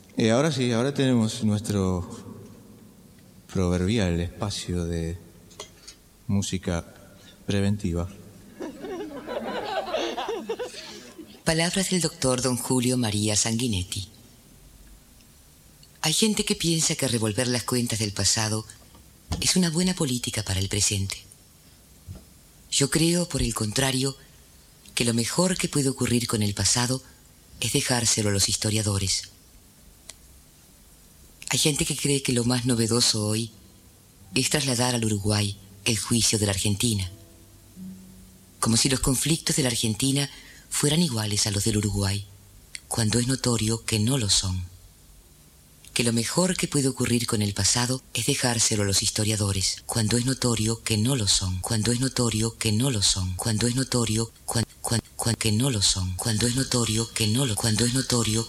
Ahora sí, ahora tenemos nuestro proverbial espacio de música preventiva. Palabras del doctor don Julio María Sanguinetti. Hay gente que piensa que revolver las cuentas del pasado es una buena política para el presente. Yo creo, por el contrario, que lo mejor que puede ocurrir con el pasado es dejárselo a los historiadores. Hay gente que cree que lo más novedoso hoy es trasladar al Uruguay el juicio de la Argentina, como si los conflictos de la Argentina fueran iguales a los del Uruguay, cuando es notorio que no lo son. Que lo mejor que puede ocurrir con el pasado es dejárselo a los historiadores, cuando es notorio que no lo son, cuando es notorio que no lo son, cuando es notorio que no lo son, cuando es notorio que no lo, cuando es notorio